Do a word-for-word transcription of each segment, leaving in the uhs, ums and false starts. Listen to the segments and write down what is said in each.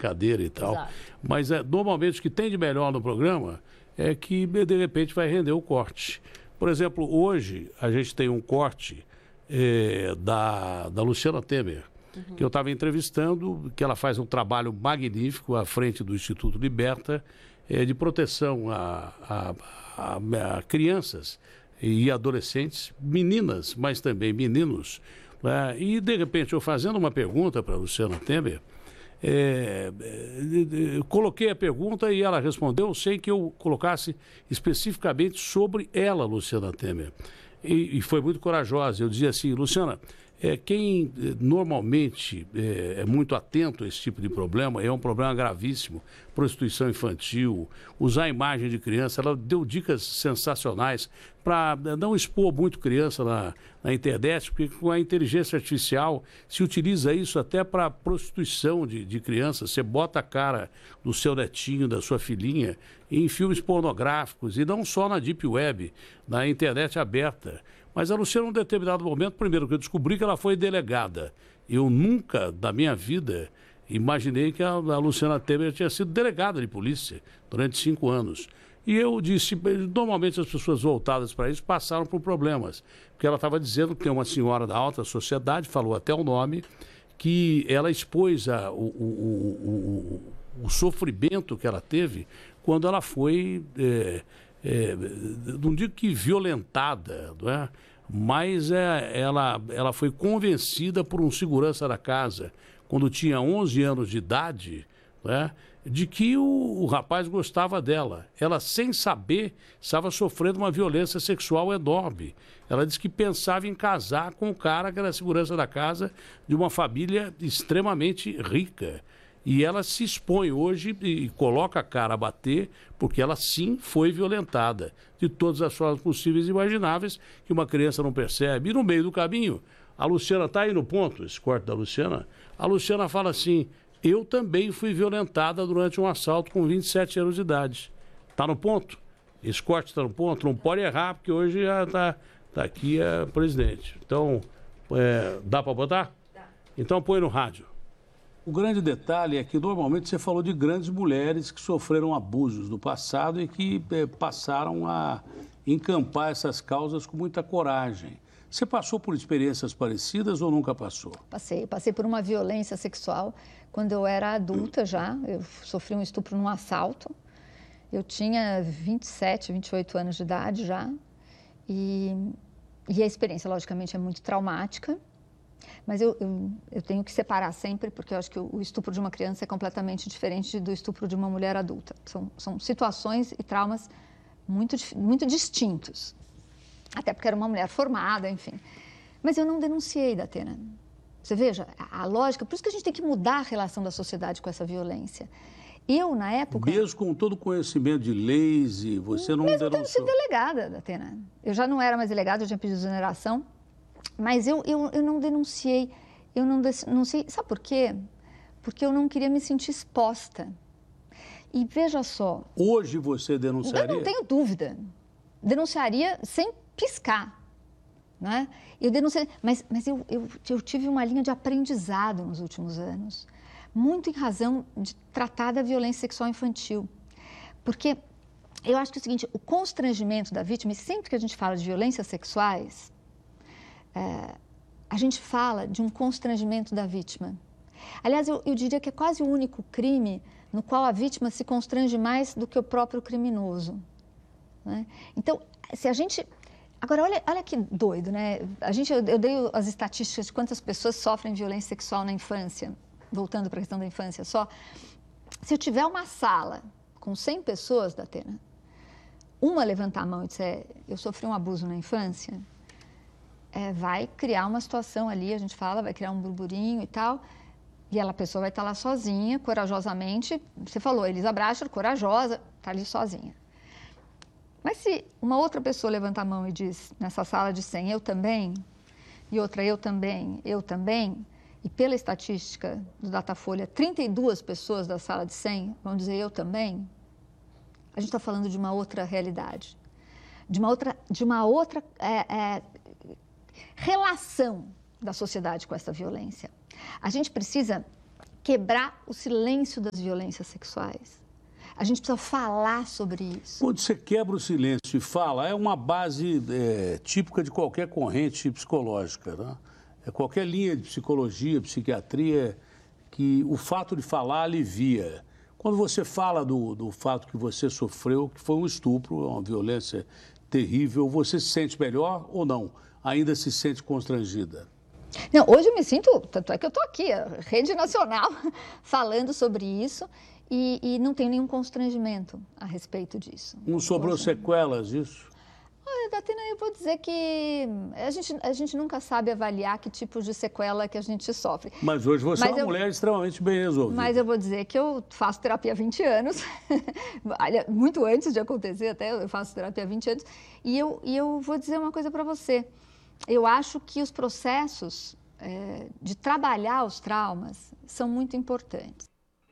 brincadeira e tal. Exato. Mas é, normalmente o que tem de melhor no programa é que de repente vai render o corte. Por exemplo, hoje a gente tem um corte é, da, da Luciana Temer, uhum. que eu estava entrevistando, que ela faz um trabalho magnífico à frente do Instituto Liberta, é, de proteção a, a, a, a crianças e adolescentes, meninas, mas também meninos. Né? E, de repente, eu fazendo uma pergunta para a Luciana Temer, é, é, eu coloquei a pergunta e ela respondeu sem que eu colocasse especificamente sobre ela, Luciana Temer. E, e foi muito corajosa. Eu dizia assim, Luciana, é, quem normalmente é, é muito atento a esse tipo de problema, é um problema gravíssimo, prostituição infantil, usar a imagem de criança. Ela deu dicas sensacionais para não expor muito criança na, na internet, porque com a inteligência artificial se utiliza isso até para prostituição de, de crianças. Você bota a cara do seu netinho, da sua filhinha, em filmes pornográficos, e não só na Deep Web, na internet aberta. Mas a Luciana, em um determinado momento, primeiro que eu descobri que ela foi delegada. Eu nunca, da minha vida, imaginei que a, a Luciana Temer tinha sido delegada de polícia durante cinco anos. E eu disse, normalmente as pessoas voltadas para isso passaram por problemas. Porque ela estava dizendo que tem uma senhora da alta sociedade, falou até o nome, que ela expôs a, o, o, o, o sofrimento que ela teve quando ela foi... É, É, não digo que violentada, não é? Mas é, ela, ela foi convencida por um segurança da casa, quando tinha onze anos de idade, não é? De que o, o rapaz gostava dela. Ela, sem saber, estava sofrendo uma violência sexual enorme. Ela disse que pensava em casar com o cara que era segurança da casa de uma família extremamente rica. E ela se expõe hoje e coloca a cara a bater, porque ela sim foi violentada, de todas as formas possíveis e imagináveis, que uma criança não percebe. E no meio do caminho, a Luciana está aí no ponto, esse corte da Luciana, a Luciana fala assim, eu também fui violentada durante um assalto com vinte e sete anos de idade. Está no ponto? Esse corte está no ponto? Não pode errar, porque hoje já está tá aqui a presidente. Então, é, dá para botar? Dá. Então põe no rádio. O grande detalhe é que normalmente você falou de grandes mulheres que sofreram abusos no passado e que eh, passaram a encampar essas causas com muita coragem. Você passou por experiências parecidas ou nunca passou? Passei, passei por uma violência sexual quando eu era adulta já. Eu sofri um estupro num assalto. Eu tinha vinte e sete, vinte e oito anos de idade já. E, e a experiência, logicamente, é muito traumática. Mas eu, eu, eu tenho que separar sempre, porque eu acho que o, o estupro de uma criança é completamente diferente do estupro de uma mulher adulta. São, são situações e traumas muito, muito distintos. Até porque era uma mulher formada, enfim. Mas eu não denunciei, Datena. Você veja, a, a lógica... Por isso que a gente tem que mudar a relação da sociedade com essa violência. Eu, na época... Mesmo com todo o conhecimento de leis e você não mesmo denunciou? Mesmo tendo sido delegada, Datena. Eu já não era mais delegada, eu tinha pedido exoneração. Mas eu, eu, eu não denunciei, eu não denunciei, sabe por quê? Porque eu não queria me sentir exposta. E veja só... Hoje você denunciaria? Eu não tenho dúvida. Denunciaria sem piscar, né? Eu denunciei, mas, mas eu, eu, eu tive uma linha de aprendizado nos últimos anos, muito em razão de tratar da violência sexual infantil. Porque eu acho que é o seguinte, o constrangimento da vítima, e sempre que a gente fala de violências sexuais, É, a gente fala de um constrangimento da vítima. Aliás, eu, eu diria que é quase o único crime no qual a vítima se constrange mais do que o próprio criminoso, né? Então, se a gente... Agora, olha, olha que doido, né? A gente, eu, eu dei as estatísticas de quantas pessoas sofrem violência sexual na infância, voltando para a questão da infância só. Se eu tiver uma sala com cem pessoas, Datena, uma levantar a mão e disser, eu sofri um abuso na infância... É, vai criar uma situação ali, a gente fala, vai criar um burburinho e tal, e ela, a pessoa vai estar lá sozinha, corajosamente, você falou, Elisa Bracher, corajosa, está ali sozinha. Mas se uma outra pessoa levanta a mão e diz, nessa sala de cem, eu também, e outra, eu também, eu também, e pela estatística do Datafolha, trinta e duas pessoas da sala de cem vão dizer eu também, a gente está falando de uma outra realidade, de uma outra, de uma outra é, é, relação da sociedade com essa violência. A gente precisa quebrar o silêncio das violências sexuais. A gente precisa falar sobre isso. Quando você quebra o silêncio e fala, é uma base é, típica de qualquer corrente psicológica, né? É qualquer linha de psicologia, psiquiatria, que o fato de falar alivia. Quando você fala do, do fato que você sofreu, que foi um estupro, uma violência terrível, você se sente melhor ou não? Ainda se sente constrangida? Não, hoje eu me sinto, tanto é que eu estou aqui, a Rede Nacional, falando sobre isso e, e não tenho nenhum constrangimento a respeito disso. Não sobrou hoje, sequelas disso? Olha, Datena, eu vou dizer que a gente, a gente nunca sabe avaliar que tipo de sequela que a gente sofre. Mas hoje você mas é uma eu, mulher extremamente bem resolvida. Mas eu vou dizer que eu faço terapia há vinte anos, muito antes de acontecer até, eu faço terapia há vinte anos, e eu, e eu vou dizer uma coisa para você. Eu acho que os processos é, de trabalhar os traumas são muito importantes.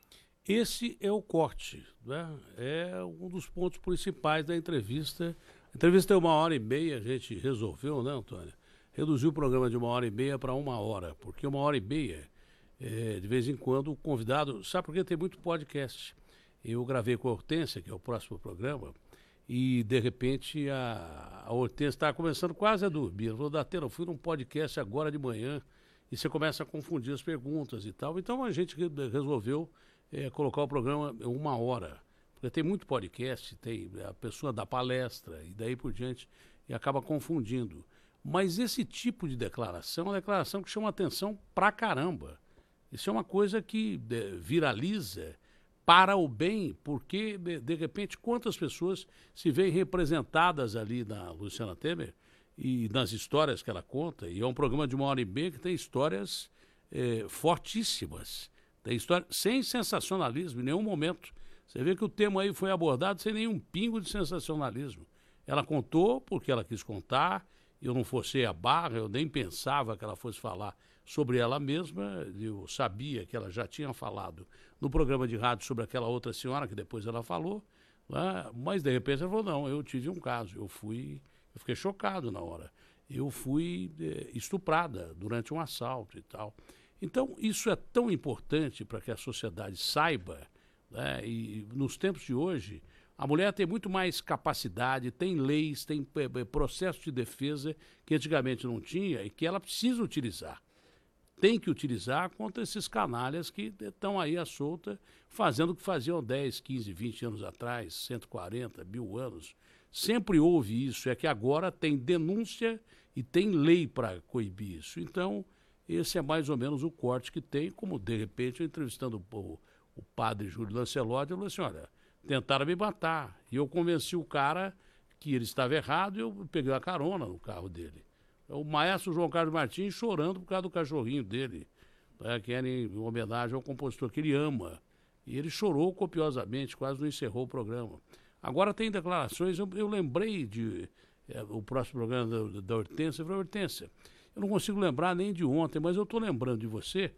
Esse é o corte, né? É um dos pontos principais da entrevista. A entrevista é uma hora e meia, a gente resolveu, né, Antônia? Reduziu o programa de uma hora e meia para uma hora, porque uma hora e meia, é, de vez em quando, o convidado... Sabe por que tem muito podcast? Eu gravei com a Hortência, que é o próximo programa, e, de repente, a, a Hortência estava começando quase a dormir. Ela falou, Datena, eu fui num podcast agora de manhã, e você começa a confundir as perguntas e tal. Então, a gente resolveu é, colocar o programa uma hora. Porque tem muito podcast, tem a pessoa dá palestra e daí por diante e acaba confundindo. Mas esse tipo de declaração é uma declaração que chama atenção pra caramba. Isso é uma coisa que de, viraliza para o bem, porque de, de repente quantas pessoas se veem representadas ali na Luciana Temer e nas histórias que ela conta. E é um programa de uma hora e meia que tem histórias eh, fortíssimas. Tem história sem sensacionalismo em nenhum momento. Você vê que o tema aí foi abordado sem nenhum pingo de sensacionalismo. Ela contou porque ela quis contar, eu não forcei a barra, eu nem pensava que ela fosse falar sobre ela mesma, eu sabia que ela já tinha falado no programa de rádio sobre aquela outra senhora, que depois ela falou, né? Mas de repente ela falou, não, eu tive um caso, eu fui, eu fiquei chocado na hora, eu fui é, estuprada durante um assalto e tal. Então isso é tão importante para que a sociedade saiba. É, e nos tempos de hoje, a mulher tem muito mais capacidade, tem leis, tem é, processo de defesa que antigamente não tinha e que ela precisa utilizar. Tem que utilizar contra esses canalhas que estão aí à solta, fazendo o que faziam dez, quinze, vinte anos atrás, cento e quarenta, mil anos. Sempre houve isso, é que agora tem denúncia e tem lei para coibir isso. Então, esse é mais ou menos o corte que tem, como de repente eu entrevistando o o padre Júlio Lancelotti, eu falei assim, olha, tentaram me matar. E eu convenci o cara que ele estava errado e eu peguei a carona no carro dele. O maestro João Carlos Martins chorando por causa do cachorrinho dele, né, que era em homenagem ao compositor que ele ama. E ele chorou copiosamente, quase não encerrou o programa. Agora tem declarações, eu, eu lembrei de é, o próximo programa da, da Hortência, eu falei, Hortência, eu não consigo lembrar nem de ontem, mas eu estou lembrando de você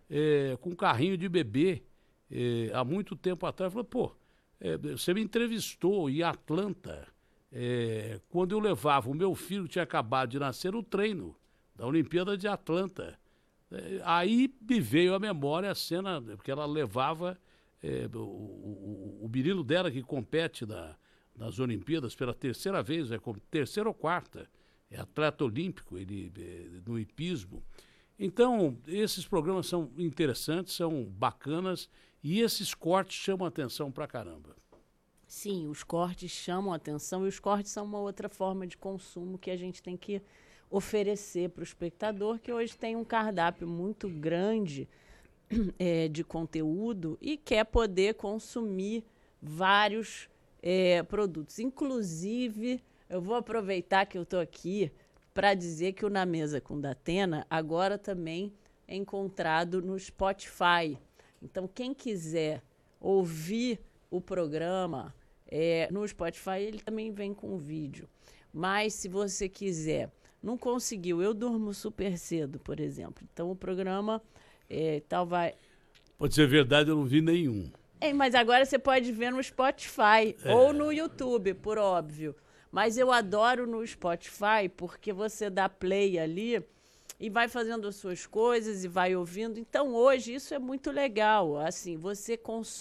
é, com um carrinho de bebê, É, há muito tempo atrás, falou, pô, é, você me entrevistou em Atlanta, é, quando eu levava o meu filho, que tinha acabado de nascer, no treino da Olimpíada de Atlanta. É, aí me veio à memória a cena, porque ela levava é, o, o, o menino dela que compete na, nas Olimpíadas pela terceira vez, é como terceira ou quarta, é atleta olímpico, ele é, no hipismo. Então, esses programas são interessantes, são bacanas, e esses cortes chamam a atenção pra caramba. Sim, os cortes chamam a atenção, e os cortes são uma outra forma de consumo que a gente tem que oferecer para o espectador, que hoje tem um cardápio muito grande é, de conteúdo e quer poder consumir vários é, produtos. Inclusive, eu vou aproveitar que eu estou aqui para dizer que o Na Mesa com Datena agora também é encontrado no Spotify. Então, quem quiser ouvir o programa é, no Spotify, ele também vem com vídeo. Mas, se você quiser, não conseguiu, eu durmo super cedo, por exemplo. Então, o programa é, tal vai... Pode ser verdade, eu não vi nenhum. É, mas agora você pode ver no Spotify é. ou no YouTube, por óbvio. Mas eu adoro no Spotify porque você dá play ali e vai fazendo as suas coisas e vai ouvindo. Então, hoje, isso é muito legal. Assim, você consome